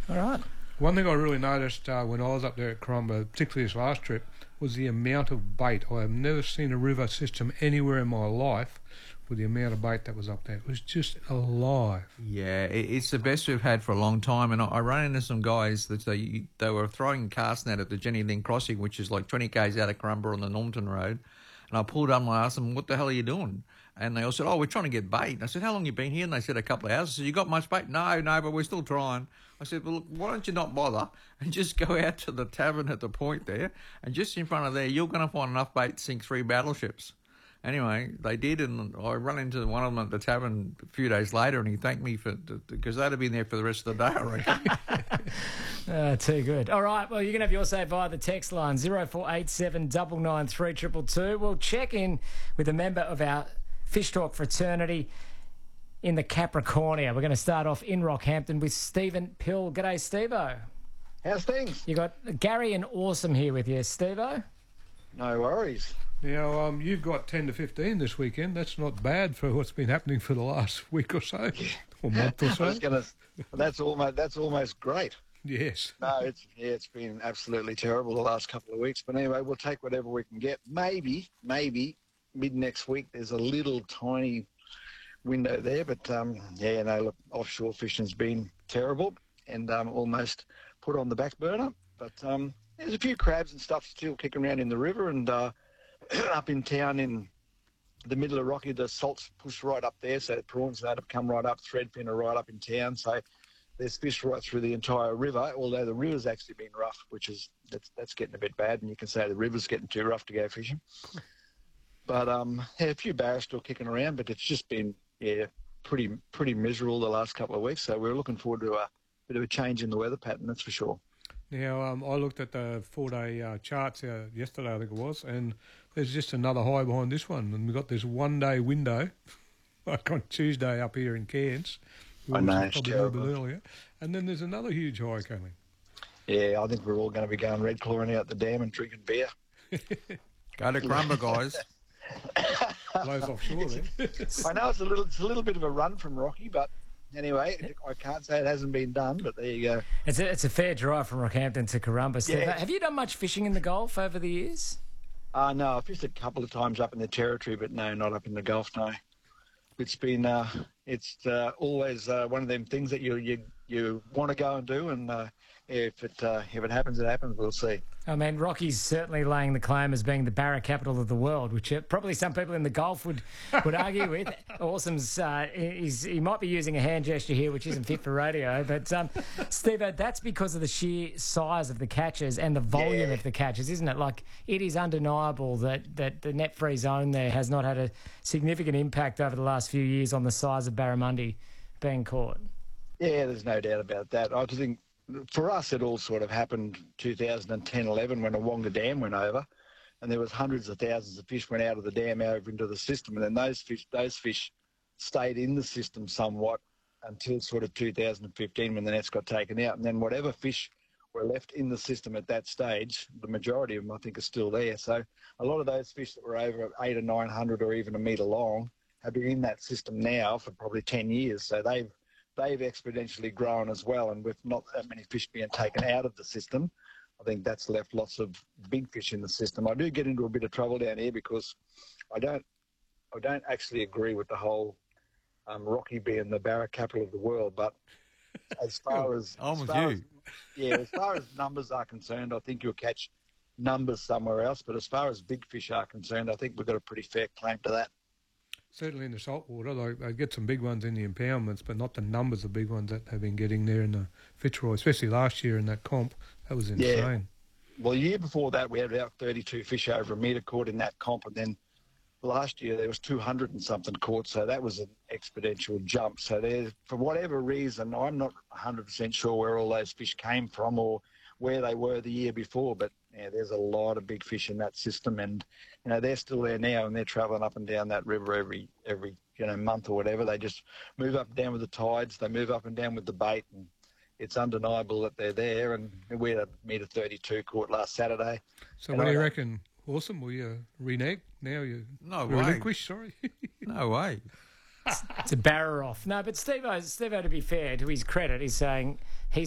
All right. One thing I really noticed when I was up there at Corumba, particularly this last trip, was the amount of bait. I have never seen a river system anywhere in my life with the amount of bait that was up there. It was just alive. Yeah, it's the best we've had for a long time. And I ran into some guys that they were throwing cast net at the Jenny Lynn Crossing, which is like 20 k's out of Corumba on the Normanton Road. And I pulled up and I asked them, what the hell are you doing? And they all said, we're trying to get bait. And I said, how long you been here? And they said, a couple of hours. I said, you got much bait? No, but we're still trying. I said, well, look, why don't you not bother and just go out to the tavern at the point there, and just in front of there, you're going to find enough bait to sink 3 battleships. Anyway, they did, and I ran into one of them at the tavern a few days later, and he thanked me because they'd have been there for the rest of the day, I reckon. Too good. All right, well, you can have your say via the text line 0487 993 222. We'll check in with a member of our Fish Talk fraternity in the Capricornia. We're going to start off in Rockhampton with Stephen Pill. G'day, Steve-o. How's things? You got Gary and Awesome here with you, Steve-o. No worries. Now, you've got 10 to 15 this weekend. That's not bad for what's been happening for the last week or so, or month or so. That's almost great. Yes. No, it's been absolutely terrible the last couple of weeks. But anyway, we'll take whatever we can get. Maybe mid next week there's a little tiny window there, but look, offshore fishing's been terrible and almost put on the back burner. But there's a few crabs and stuff still kicking around in the river, and up in town in the middle of Rocky, the salt's pushed right up there, so the prawns have come right up, threadfin are right up in town, so there's fish right through the entire river, although the river's actually been rough, which is that's getting a bit bad, and you can say the river's getting too rough to go fishing. But a few barras still kicking around, but it's just been pretty miserable the last couple of weeks. So we're looking forward to a bit of a change in the weather pattern, that's for sure. Now, I looked at the 4-day charts yesterday, I think it was, and there's just another high behind this one. And we've got this 1-day window, like on Tuesday up here in Cairns. I know, it's probably terrible. a little bit earlier. And then there's another huge high coming. Yeah, I think we're all going to be going red clawing out the dam and drinking beer. Go to Corumba, guys. Blows offshore then. I know it's a little bit of a run from Rocky, but anyway, I can't say it hasn't been done, but there you go. It's a fair drive from Rockhampton to Corumba, Steve. Yeah. Have you done much fishing in the Gulf over the years? No, I've fished a couple of times up in the Territory, but no, not up in the Gulf, no. It's been it's always one of them things that you want to go and do, and if it happens, it happens. We'll see. I mean, Rocky's certainly laying the claim as being the barra capital of the world, which probably some people in the Gulf would argue with. Awesome's he might be using a hand gesture here, which isn't fit for radio. But Steve, that's because of the sheer size of the catches and the volume of the catches, isn't it? Like, it is undeniable that the net-free zone there has not had a significant impact over the last few years on the size of barramundi being caught. Yeah, there's no doubt about that. I think for us, it all sort of happened 2010-11 when the Wonga Dam went over, and there was hundreds of thousands of fish went out of the dam over into the system, and then those fish stayed in the system somewhat until sort of 2015 when the nets got taken out, and then whatever fish were left in the system at that stage, the majority of them I think are still there. So a lot of those fish that were over 800 or 900 or even a metre long have been in that system now for probably 10 years. So they've exponentially grown as well, and with not that many fish being taken out of the system, I think that's left lots of big fish in the system. I do get into a bit of trouble down here because I don't actually agree with the whole Rocky being the barra capital of the world, but as far as numbers are concerned, I think you'll catch numbers somewhere else, but as far as big fish are concerned, I think we've got a pretty fair claim to that. Certainly in the saltwater, they get some big ones in the impoundments, but not the numbers of big ones that they've been getting there in the Fitzroy, especially last year in that comp. That was insane. Yeah. Well, the year before that, we had about 32 fish over a metre caught in that comp, and then last year there was 200 and something caught, so that was an exponential jump. So for whatever reason, I'm not 100% sure where all those fish came from or where they were the year before, but yeah, there's a lot of big fish in that system, and they're still there now, and they're travelling up and down that river every month or whatever. They just move up and down with the tides, they move up and down with the bait, and it's undeniable that they're there. And we had a metre 32 caught last Saturday. So what do you reckon? Awesome, will you renege now? Relinquish, sorry. No way. It's a barra off. No, but Steve-O, to be fair, to his credit, is saying he's